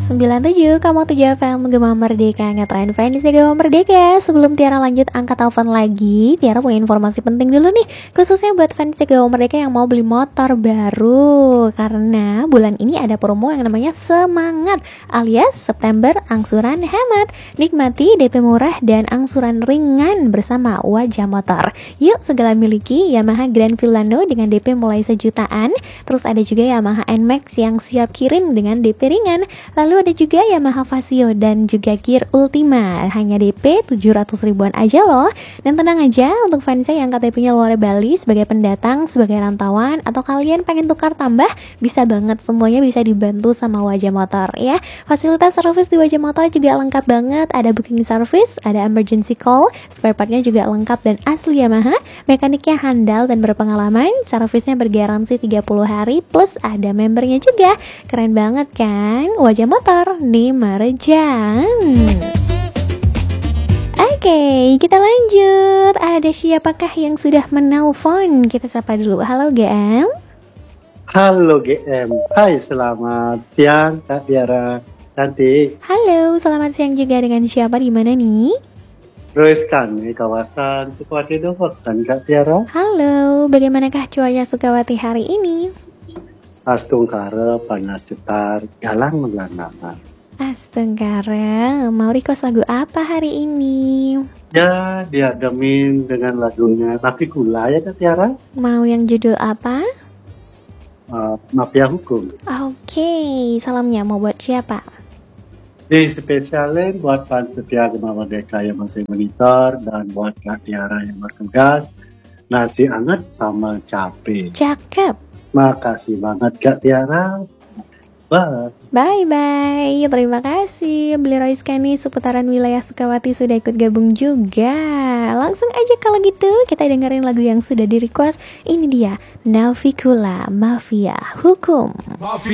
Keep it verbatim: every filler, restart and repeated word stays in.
sembilan tujuh koma tujuh F M Gema Merdeka, ngetrend fans Gema Merdeka. Sebelum Tiara lanjut angkat telepon lagi, Tiara punya informasi penting dulu nih, khususnya buat fans Gema Merdeka yang mau beli motor baru. Karena bulan ini ada promo yang namanya Semangat, alias September Angsuran Hemat. Nikmati D P murah dan angsuran ringan bersama Wajah Motor. Yuk segala miliki Yamaha Grand Villano dengan D P mulai sejutaan. Terus ada juga Yamaha N Max yang siap kirim dengan D P ringan. Lalu ada juga Yamaha Vasio dan juga Gear Ultima, hanya D P tujuh ratus ribuan aja loh. Dan tenang aja untuk fansnya yang K T P-nya luar Bali sebagai pendatang, sebagai rantauan, atau kalian pengen tukar tambah, bisa banget, semuanya bisa dibantu sama Wajah Motor ya. Fasilitas servis di Wajah Motor juga lengkap banget, ada booking service, ada emergency call, spare partnya juga lengkap dan asli Yamaha, mekaniknya handal dan berpengalaman, servisnya bergaransi tiga puluh hari, plus ada membernya juga. Keren banget kan? Wajah Motor di Marjan. Oke, kita lanjut. Ada siapakah yang sudah menelpon? Kita sapa dulu. Halo G M. Halo G M. Hai, selamat siang Kak Tiara. Cantik. Halo, selamat siang juga. Dengan siapa, di mana nih? Roiskan di kawasan Sukawati Dohotsan Kak Tiara. Halo, bagaimanakah cuaca Sukawati hari ini? Astungkara panas cetar, galang melanama. Astengkara, mau request lagu apa hari ini? Ya, diademin dengan lagunya Nafikula ya Kak Tiara. Mau yang judul apa? Uh, Mafia Hukum. Oke, salamnya mau buat siapa? Di spesialin buat fans setia Gema Merdeka yang masih monitor dan buat Kak Tiara yang bertugas. Nasi anget sama cabe. Cakep. Makasih banget Kak Tiara. Bye. Bye-bye. Terima kasih. Beli Roiskani seputaran wilayah Sukawati sudah ikut gabung juga. Langsung aja kalau gitu kita dengerin lagu yang sudah di request. Ini dia Nafikula Mafia Hukum.